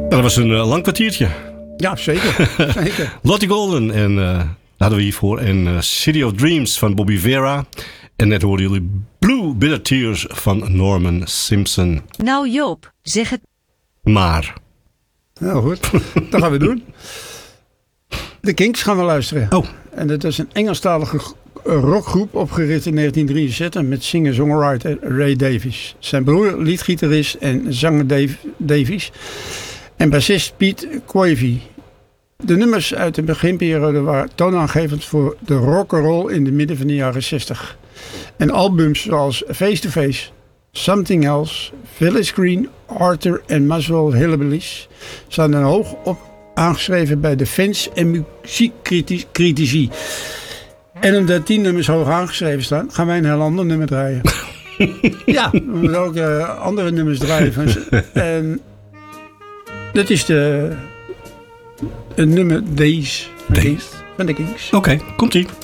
Dat was een lang kwartiertje. Ja, zeker. Zeker. Lottie Golden en hadden we hiervoor. En City of Dreams van Bobby Vera. En net hoorden jullie Blue Bitter Tears van Norman Simpson. Nou Joop, zeg het Maar. Nou goed, dat gaan we doen. De Kinks gaan we luisteren. Oh. En dat is een Engelstalige rockgroep opgericht in 1963 met singer-songwriter Ray Davies. Zijn broer, liedgitarist en zanger Dave Davies. En bassist Pete Quavey. De nummers uit de beginperiode waren toonaangevend voor de rock'n'roll in de midden van de jaren 60. En albums zoals Face to Face, Something Else, Village Green, Arthur en Muswell Hillbillies staan er hoog op aangeschreven bij de fans en muziekcritici. En omdat 10 nummers hoog aangeschreven staan, gaan wij een heel ander nummer draaien. Ja, we moeten ook andere nummers draaien van ze. En dat is het nummer Days van de Kings. Oké, komt-ie.